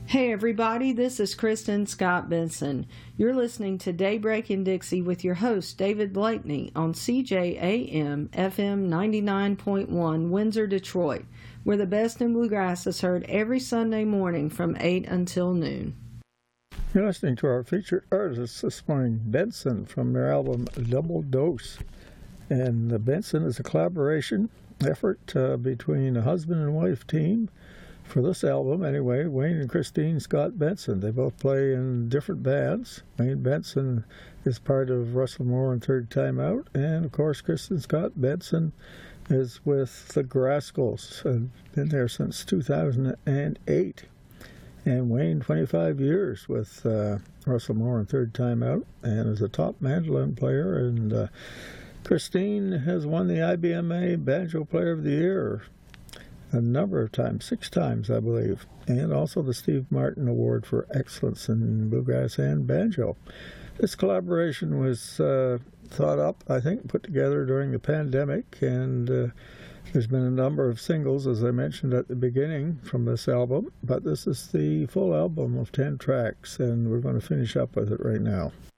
Hey everybody, this is Kristen Scott Benson. You're listening to Daybreak in Dixie with your host David Blakeney on CJAM FM 99.1 Windsor, Detroit, where the best in bluegrass is heard every Sunday morning from 8 until noon. You're listening to our featured artist this morning, Benson, from their album Double Dose. And Benson is a collaboration effort between a husband and wife team. For this album, anyway, Wayne and Christine Scott Benson. They both play in different bands. Wayne Benson is part of Russell Moore and Third Time Out, and of course, Kristen Scott Benson is with the Grascals, and been there since 2008. And Wayne, 25 years with Russell Moore and Third Time Out, and is a top mandolin player. And Christine has won the IBMA Banjo Player of the Year a number of times, 6 times, I believe, and also the Steve Martin Award for Excellence in Bluegrass and Banjo. This collaboration was thought up, I think, put together during the pandemic, and there's been a number of singles, as I mentioned at the beginning, from this album, but this is the full album of 10 tracks, and we're going to finish up with it right now.